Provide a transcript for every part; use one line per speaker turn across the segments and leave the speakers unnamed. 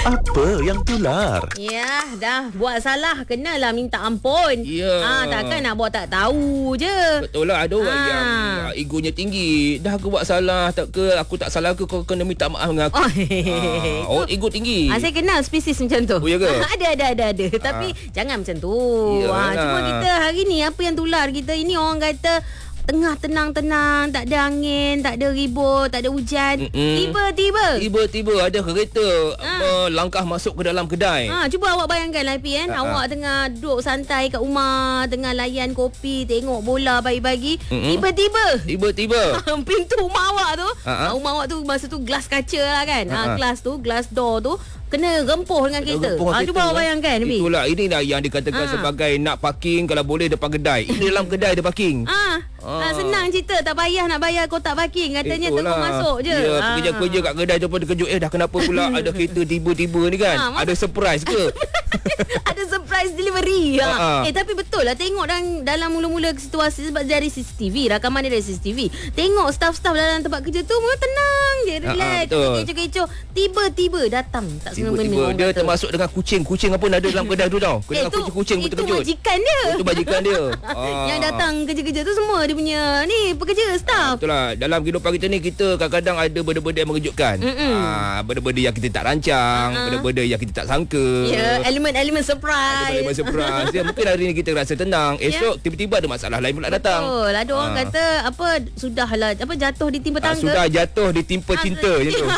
Apa yang tular?
Ya, dah buat salah kenalah minta ampun.
Ya.
Takkan nak buat tak tahu je.
Betul lah, ada orang yang egonya tinggi. Dah aku buat salah, tak ke aku tak salah ke, kau kena minta maaf dengan aku.
Oh,
Orang ego tinggi.
saya kenal spesies macam tu.
Oh, ya ke?
Ada. Tapi jangan macam tu.
Yalah.
Cuma kita hari ni apa yang tular kita ini, orang kata tengah tenang-tenang, tak ada angin, tak ada ribut, tak ada hujan. Tiba-tiba
ada kereta langkah masuk ke dalam kedai.
Cuba awak bayangkan lah Pi, awak tengah duduk santai kat rumah, tengah layan kopi, tengok bola pagi-pagi. Tiba-tiba pintu rumah awak tu, rumah awak tu masa tu gelas kaca lah kan. Glass door tu kena rempuh dengan kereta. Cuba awak bayangkan Pi.
Itulah, inilah yang dikatakan sebagai nak parking kalau boleh depan kedai. Ini dalam kedai dia parking.
Senang cerita, tak payah nak bayar kotak parking. Katanya tengok masuk je.
Ya, pekerja-pekerja kat kedai tu pun terkejut. Dah kenapa pula ada kereta tiba-tiba ni kan? Ada surprise ke?
Ada surprise delivery. Tapi betul lah, tengok dalam mula-mula situasi sebab dari CCTV, rakaman dia dari CCTV. Tengok staff-staff dalam tempat kerja tu mula tenang je, relax, kecoh-kecoh. Tiba-tiba datang tak
tiba-tiba dia termasuk dengan kucing apa ada dalam kedai tu tau. Kena kucing pun terkejut.
Itu majikan dia.
Itu majikan dia.
Yang datang kerja-kerja tu semua dia punya ni pekerja, staff.
Betul lah. Dalam kehidupan kita ni, kita kadang-kadang ada benda-benda yang mengejutkan. Benda-benda yang kita tak rancang, benda-benda yang kita tak sangka.
Ya, elemen surprise.
Elemen surprise. Mungkin hari ni kita rasa tenang, esok tiba-tiba ada masalah lain pula datang.
Betul. Ada orang kata sudahlah jatuh ditimpa tangga.
Sudah jatuh ditimpa cinta macam tu.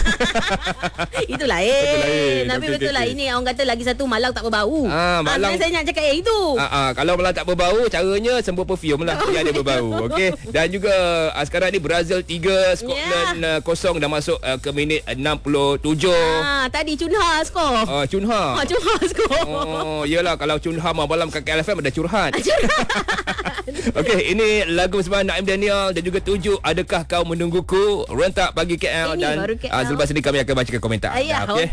Itu lain. Tapi betul lah, ini orang kata lagi satu, malang tak berbau.
Malang
saya nak cakap itu.
Kalau malang tak berbau, caranya sembuh perfume lah yang dia berbau. Okey. Dan juga sekarang ni Brazil 3, Scotland 0 dah masuk ke minit 67.
Tadi Cunha skor.
Cunha
skor.
Yelah, kalau Cunha malam kat KLFM ada curhat. Okey, ini lagu bersama Naim Daniel dan juga 7, Adakah Kau Menungguku, rentak bagi KL.
Ini
dan
baru KL.
selepas ini kami akan bacakan komentar.
Ayah,
okey.